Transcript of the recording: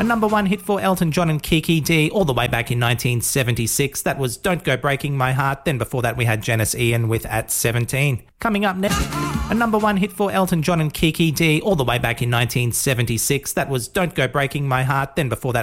A number one hit for Elton John and Kiki D all the way back in 1976. That was Don't Go Breaking My Heart. Then before that we had Janice Ian with At 17. Coming up next, a number one hit for Elton John and Kiki D all the way back in 1976. That was Don't Go Breaking My Heart. Then before that